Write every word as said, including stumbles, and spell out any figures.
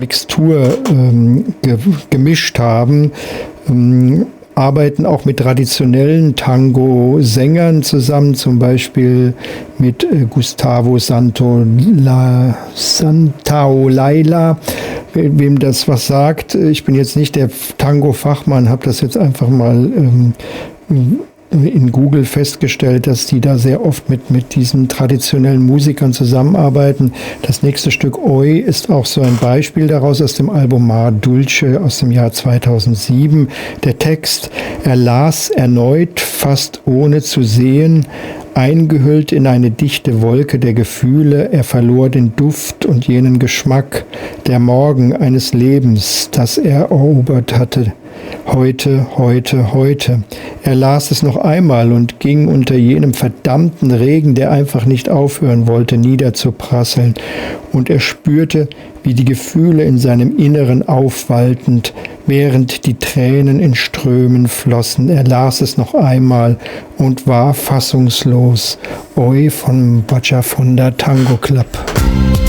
Mixtur ähm, ge gemischt haben, ähm, arbeiten auch mit traditionellen Tango-Sängern zusammen, zum Beispiel mit äh, Gustavo Santola, Santaolalla, wem das was sagt. Ich bin jetzt nicht der Tango-Fachmann, habe das jetzt einfach mal ähm, in Google festgestellt, dass die da sehr oft mit, mit diesen traditionellen Musikern zusammenarbeiten. Das nächste Stück Oi ist auch so ein Beispiel daraus aus dem Album Mar Dulce aus dem Jahr zweitausendsieben. Der Text: Er las erneut, fast ohne zu sehen, eingehüllt in eine dichte Wolke der Gefühle, er verlor den Duft und jenen Geschmack, der Morgen eines Lebens, das er erobert hatte. Heute, heute, heute. Er las es noch einmal und ging unter jenem verdammten Regen, der einfach nicht aufhören wollte, niederzuprasseln. Und er spürte, wie die Gefühle in seinem Inneren aufwalltend, während die Tränen in Strömen flossen. Er las es noch einmal und war fassungslos. Oi von Bajafunda Tango Club.